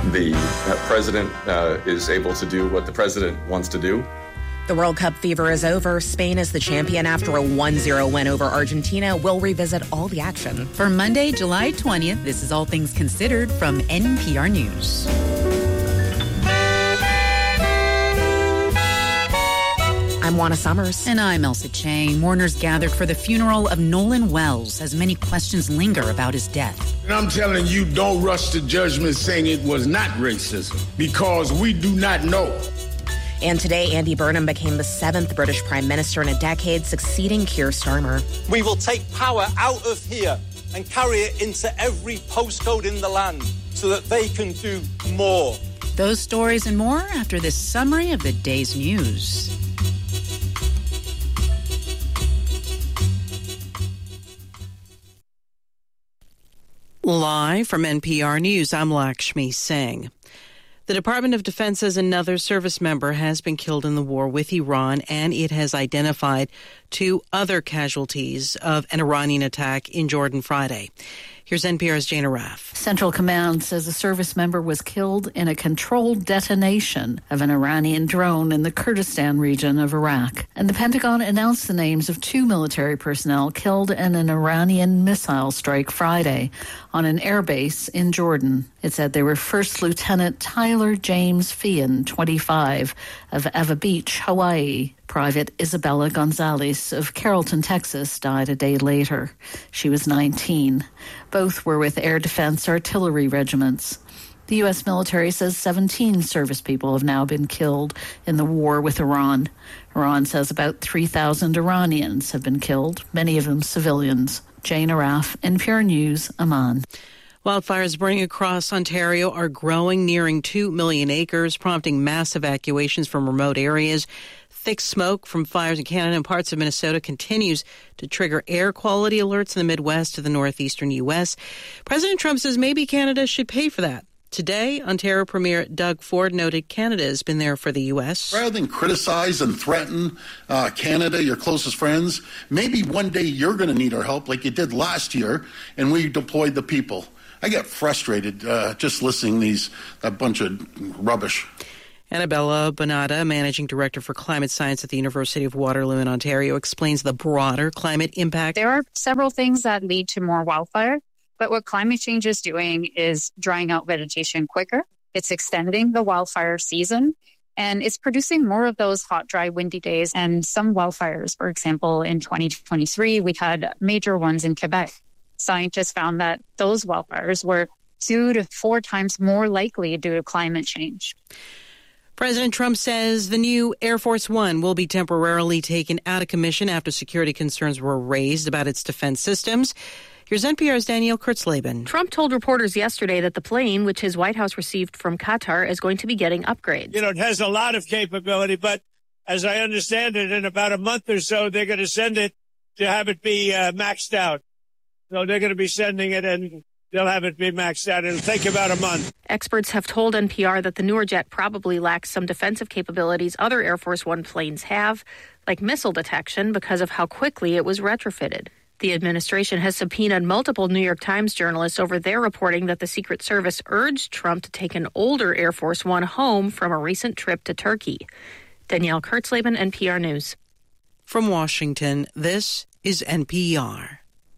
the president is able to do what the president wants to do. The World Cup fever is over. Spain is the champion after a 1-0 win over Argentina. We'll revisit all the action. For Monday, July 20th, this is All Things Considered from NPR News. I'm Juana Summers. And I'm Elsa Chang. Mourners gathered for the funeral of Nolan Wells as many questions linger about his death. And I'm telling you, don't rush to judgment saying it was not racism, because we do not know. And today, Andy Burnham became the 7th British Prime Minister in a decade, succeeding Keir Starmer. We will take power out of here and carry it into every postcode in the land so that they can do more. Those stories and more after this summary of the day's news. Live from NPR News, I'm Lakshmi Singh. The Department of Defense says another service member has been killed in the war with Iran, and it has identified 2 other casualties of an Iranian attack in Jordan Friday. Here's NPR's Jane Arraf. Central Command says a service member was killed in a controlled detonation of an Iranian drone in the Kurdistan region of Iraq. And the Pentagon announced the names of 2 military personnel killed in an Iranian missile strike Friday on an airbase in Jordan. It said they were First Lieutenant Tyler James Feehan, 25, of Eva Beach, Hawaii. Private Isabella Gonzalez of Carrollton, Texas, died a day later. She was 19. Both were with Air Defense Artillery regiments. The U.S. military says 17 service people have now been killed in the war with Iran. Iran says about 3,000 Iranians have been killed, many of them civilians. Jane Arraf, NPR News, Amman. Wildfires burning across Ontario are growing, nearing 2 million acres, prompting mass evacuations from remote areas. Thick smoke from fires in Canada and parts of Minnesota continues to trigger air quality alerts in the Midwest to the northeastern U.S. President Trump says maybe Canada should pay for that. Today, Ontario Premier Doug Ford noted Canada has been there for the U.S. Rather than criticize and threaten Canada, your closest friends, maybe one day you're going to need our help like you did last year, and we deployed the people. I get frustrated just listening to a bunch of rubbish. Annabella Bonata, Managing Director for Climate Science at the University of Waterloo in Ontario, explains the broader climate impact. There are several things that lead to more wildfire, but what climate change is doing is drying out vegetation quicker. It's extending the wildfire season, and it's producing more of those hot, dry, windy days. And some wildfires, for example, in 2023, we had major ones in Quebec. Scientists found that those wildfires were 2 to 4 times more likely due to climate change. President Trump says the new Air Force One will be temporarily taken out of commission after security concerns were raised about its defense systems. Here's NPR's Danielle Kurtzleben. Trump told reporters yesterday that the plane, which his White House received from Qatar, is going to be getting upgrades. You know, it has a lot of capability, but as I understand it, in about a month or so, they're going to send it to have it be maxed out. So they're going to be sending it and they'll have it be maxed out. It'll take about a month. Experts have told NPR that the newer jet probably lacks some defensive capabilities other Air Force One planes have, like missile detection, because of how quickly it was retrofitted. The administration has subpoenaed multiple New York Times journalists over their reporting that the Secret Service urged Trump to take an older Air Force One home from a recent trip to Turkey. Danielle Kurtzleben, NPR News. From Washington, this is NPR.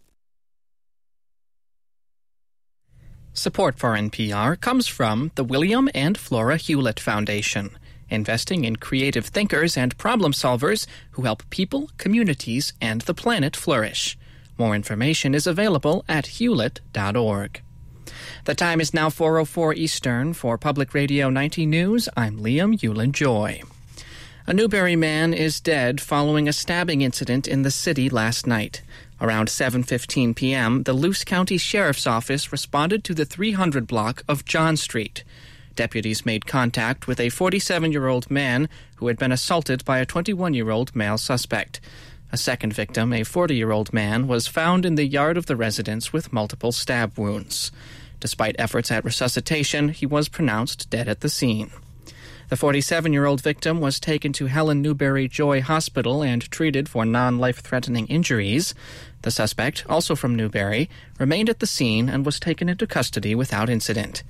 Support for NPR comes from the William and Flora Hewlett Foundation, investing in creative thinkers and problem solvers who help people, communities, and the planet flourish. More information is available at hewlett.org. The time is now 4:04 Eastern. For Public Radio 90 News, I'm Liam Hewlett-Joy. A Newberry man is dead following a stabbing incident in the city last night. Around 7:15 p.m., the Luce County Sheriff's Office responded to the 300 block of John Street. Deputies made contact with a 47-year-old man who had been assaulted by a 21-year-old male suspect. A second victim, a 40-year-old man, was found in the yard of the residence with multiple stab wounds. Despite efforts at resuscitation, he was pronounced dead at the scene. The 47-year-old victim was taken to Helen Newberry Joy Hospital and treated for non-life-threatening injuries. The suspect, also from Newberry, remained at the scene and was taken into custody without incident.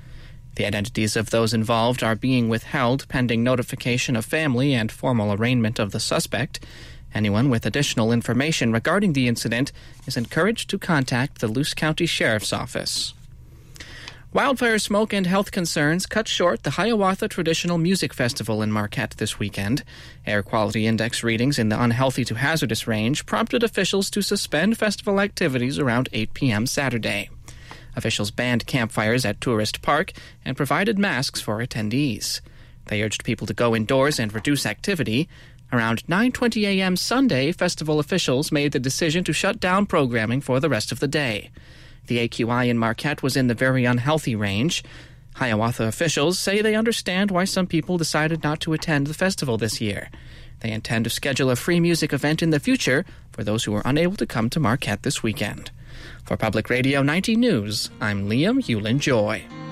The identities of those involved are being withheld pending notification of family and formal arraignment of the suspect. Anyone with additional information regarding the incident is encouraged to contact the Luce County Sheriff's Office. Wildfire smoke and health concerns cut short the Hiawatha Traditional Music Festival in Marquette this weekend. Air quality index readings in the unhealthy to hazardous range prompted officials to suspend festival activities around 8 p.m. Saturday. Officials banned campfires at Tourist Park and provided masks for attendees. They urged people to go indoors and reduce activity. Around 9:20 a.m. Sunday, festival officials made the decision to shut down programming for the rest of the day. The AQI in Marquette was in the very unhealthy range. Hiawatha officials say they understand why some people decided not to attend the festival this year. They intend to schedule a free music event in the future for those who are unable to come to Marquette this weekend. For Public Radio 90 News, I'm Liam Hewlin-Joy.